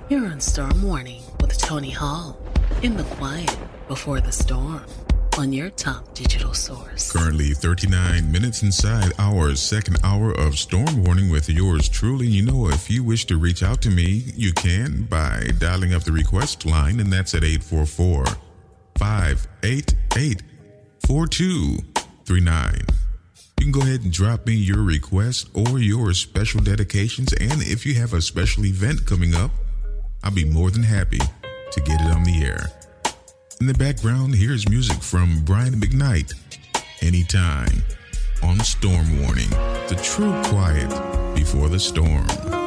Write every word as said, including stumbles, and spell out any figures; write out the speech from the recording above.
You're on Storm Warning with Tony Hall in the quiet before the storm on your top digital source. Currently thirty-nine minutes inside our second hour of Storm Warning with yours truly. You know, if you wish to reach out to me, you can by dialing up the request line, and that's at eight four four, five eight eight, four two three nine. You can go ahead and drop me your request or your special dedications, and if you have a special event coming up, I'll be more than happy to get it on the air. In the background, here's music from Brian McKnight, Anytime, on Storm Warning, the true quiet before the storm.